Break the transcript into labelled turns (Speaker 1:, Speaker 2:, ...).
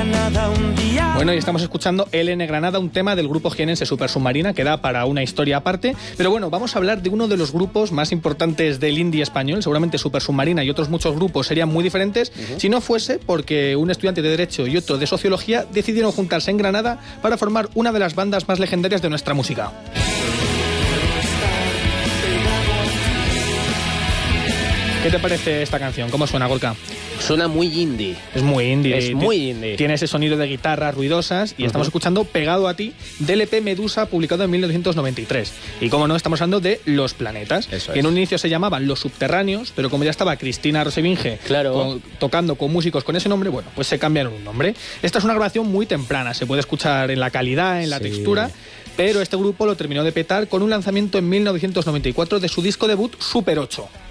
Speaker 1: Granada un día.
Speaker 2: Bueno, y estamos escuchando LN Granada, un tema del grupo jienense Supersubmarina que da para una historia aparte. Pero bueno, vamos a hablar de uno de los grupos más importantes del indie español. Seguramente Supersubmarina y otros muchos grupos serían muy diferentes si no fuese porque un estudiante de Derecho y otro de Sociología decidieron juntarse en Granada para formar una de las bandas más legendarias de nuestra música. ¿Qué te parece esta canción? ¿Cómo suena, Gorka?
Speaker 3: Suena muy indie.
Speaker 2: Es muy indie.
Speaker 3: Es muy indie.
Speaker 2: Tiene ese sonido de guitarras ruidosas y estamos escuchando Pegado a ti, del EP Medusa, publicado en 1993. Y como no, estamos hablando de Los Planetas.
Speaker 3: Eso
Speaker 2: que en un inicio se llamaban Los Subterráneos, pero como ya estaba Cristina Rosevinge tocando con músicos con ese nombre, bueno, pues se cambiaron un nombre. Esta es una grabación muy temprana, se puede escuchar en la calidad, en la textura, pero este grupo lo terminó de petar con un lanzamiento en 1994 de su disco debut Super 8.